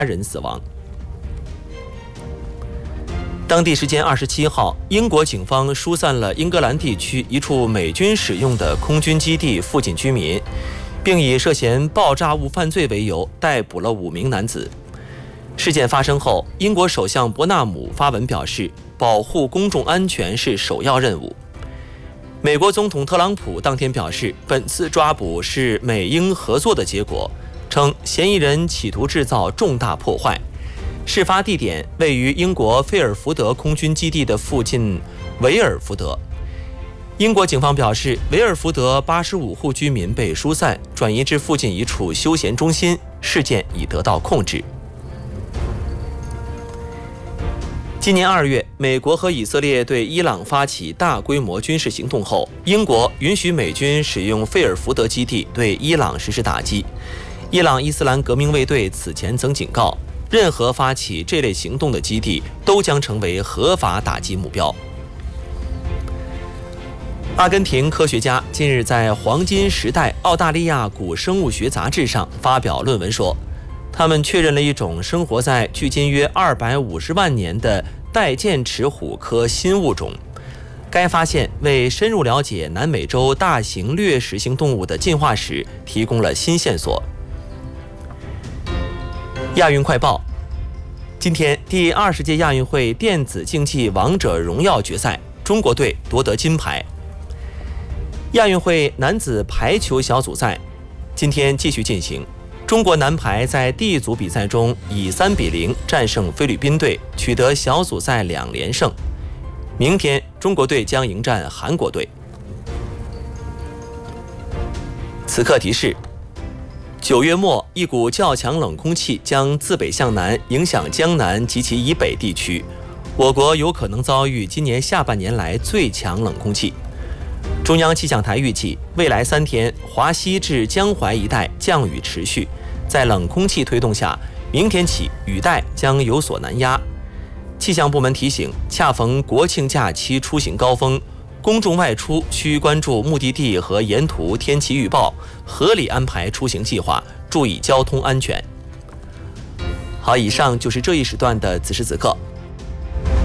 人死亡。当地时间27号，英国警方疏散了英格兰地区一处美军使用的空军基地附近居民，并以涉嫌爆炸物犯罪为由逮捕了5名男子。事件发生后，英国首相伯纳姆发文表示，保护公众安全是首要任务。美国总统特朗普当天表示，本次抓捕是美英合作的结果，称嫌疑人企图制造重大破坏。事发地点位于英国菲尔福德空军基地的附近维尔福德。英国警方表示，维尔福德85户居民被疏散，转移至附近一处休闲中心，事件已得到控制。今年2月，美国和以色列对伊朗发起大规模军事行动后，英国允许美军使用费尔福德基地对伊朗实施打击。伊朗伊斯兰革命卫队此前曾警告，任何发起这类行动的基地都将成为合法打击目标。阿根廷科学家近日在《黄金时代澳大利亚古生物学杂志》上发表论文说，他们确认了一种生活在距今约250万年的带剑齿虎科新物种。该发现为深入了解南美洲大型掠食性动物的进化史提供了新线索。亚运快报：今天第20届亚运会电子竞技王者荣耀决赛，中国队夺得金牌。亚运会男子排球小组赛今天继续进行，中国男排在D组比赛中以3-0战胜菲律宾队，取得小组赛2连胜。明天中国队将迎战韩国队。此刻提示：9月末，一股较强冷空气将自北向南影响江南及其以北地区，我国有可能遭遇今年下半年来最强冷空气。中央气象台预计，未来3天，华西至江淮一带降雨持续，在冷空气推动下，明天起雨带将有所南压。气象部门提醒，恰逢国庆假期出行高峰，公众外出需关注目的地和沿途天气预报，合理安排出行计划，注意交通安全。好，以上就是这一时段的此时此刻。